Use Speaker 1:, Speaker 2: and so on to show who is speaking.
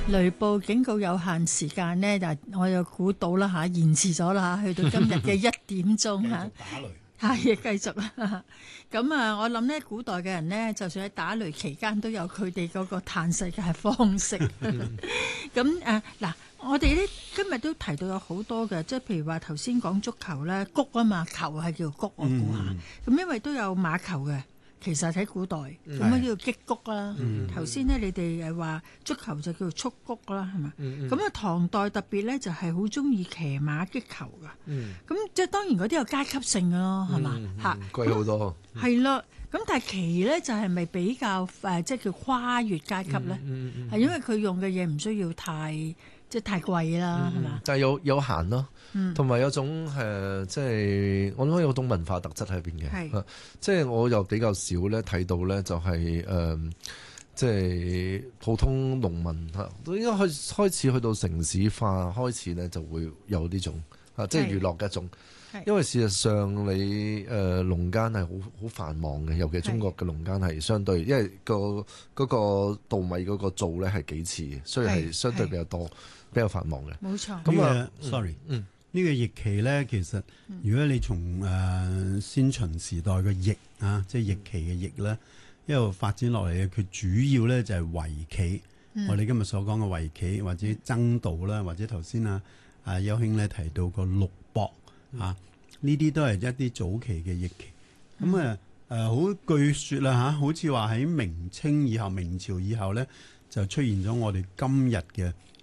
Speaker 1: 雷暴警告有限時間呢，但我又估到啦嚇，延遲咗啦嚇，去到今日嘅1點鐘嚇，
Speaker 2: 打雷
Speaker 1: 係繼續啦。咁啊，我諗呢，古代嘅人呢，就算喺打雷期間都有佢哋嗰個嘆世界嘅方式。咁嗱，我哋呢今日都提到有好多嘅，即係譬如話頭先講足球咧，谷啊嘛，球係叫谷，我估下。咁因為都有馬球嘅。其實喺古代咁樣叫擊谷啦。頭先咧，你哋話足球就叫做蹴谷啦，係嘛？咁啊，唐代特別咧就係好中意騎馬擊球噶。咁即係當然嗰啲有階級性嘅咯，係嘛？嚇
Speaker 2: 貴好多。
Speaker 1: 係咯。咁但係騎咧就係咪比較即係叫跨越階級咧？係因為佢用嘅嘢唔需要即係太貴啦，係嘛？
Speaker 2: 但係有限咯，同埋有種即係我諗有種文化特質喺邊嘅，即係我又比較少咧睇到咧，就係即係普通農民嚇，都應該開始去到城市化，開始咧就會有呢種即係娛樂嘅一種。因為事實上你農耕係好繁忙嘅，尤其中國嘅農耕係相對，因為嗰個稻米嗰個做咧係幾次嘅，所以係相對比較多，比較繁忙嘅。
Speaker 1: 冇錯。
Speaker 3: 咁啊，sorry，呢個易期咧，其實如果你從先秦時代嘅易啊，即係易期嘅易咧，一路發展落嚟嘅，佢主要咧就係圍棋。我哋今日所講嘅圍棋，或者爭道啦，或者頭先邱兄咧提到個六博啊，呢啲都係一啲早期嘅易期。咁好據說啦好似話喺明清以後、明朝以後咧，就出現咗我哋今日嘅